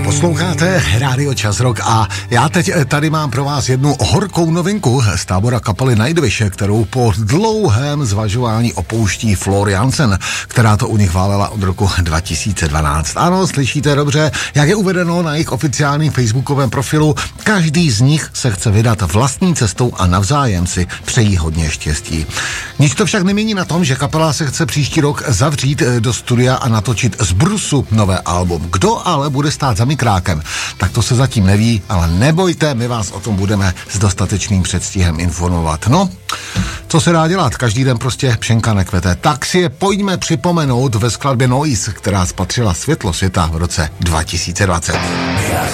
Posloucháte Rádio Čas Rock a já teď tady mám pro vás jednu horkou novinku z tábora kapely Nightwish, kterou po dlouhém zvažování opouští Floor Jansen, která to u nich válela od roku 2012. Ano, slyšíte dobře, jak je uvedeno na jejich oficiálním facebookovém profilu, každý z nich se chce vydat vlastní cestou a navzájem si přejí hodně štěstí. Nic to však nemění na tom, že kapela se chce příští rok zavřít do studia a natočit z brusu nové album. Kdo ale bude stát za mikrákem, tak to se zatím neví, ale nebojte, my vás o tom budeme s dostatečným předstihem informovat. No, co se dá dělat? Každý den prostě pšenka nekvete. Tak si je pojďme připomenout ve skladbě Noise, která spatřila světlo světa v roce 2020.